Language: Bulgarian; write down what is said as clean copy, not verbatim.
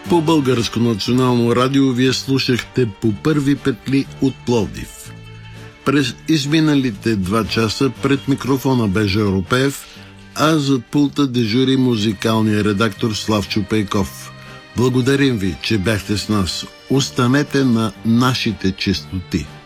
По Българско национално радио вие слушахте По първи петли от Пловдив. През изминалите 2 часа пред микрофона бе Жоро Пеев, а зад пулта дежури музикалния редактор Славчо Пейков. Благодарим ви, че бяхте с нас. Останете на нашите честоти.